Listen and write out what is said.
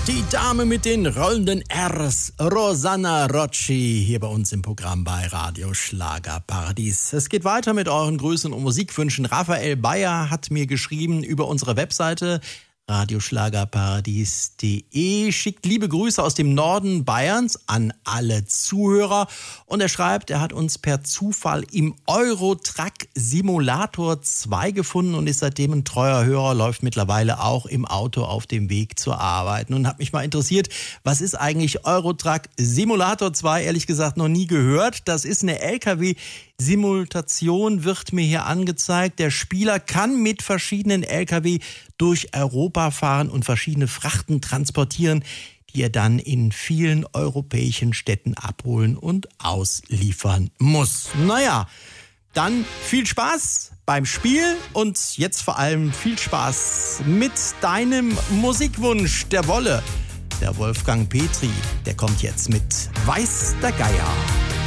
Die Dame mit den rollenden Rs, Rosanna Rocci, hier bei uns im Programm bei Radio Schlagerparadies. Es geht weiter mit euren Grüßen und Musikwünschen. Raphael Bayer hat mir geschrieben über unsere Webseite radioschlagerparadies.de, schickt liebe Grüße aus dem Norden Bayerns an alle Zuhörer und er schreibt, er hat uns per Zufall im Eurotruck Simulator 2 gefunden und ist seitdem ein treuer Hörer, läuft mittlerweile auch im Auto auf dem Weg zur Arbeit. Nun hat mich mal interessiert, was ist eigentlich Eurotruck Simulator 2? Ehrlich gesagt noch nie gehört. Das ist eine LKW-Simulation, wird mir hier angezeigt. Der Spieler kann mit verschiedenen LKW durch Europa fahren und verschiedene Frachten transportieren, die er dann in vielen europäischen Städten abholen und ausliefern muss. Naja, dann viel Spaß beim Spiel und jetzt vor allem viel Spaß mit deinem Musikwunsch, der Wolle. Der Wolfgang Petri, der kommt jetzt mit Weiß der Geier.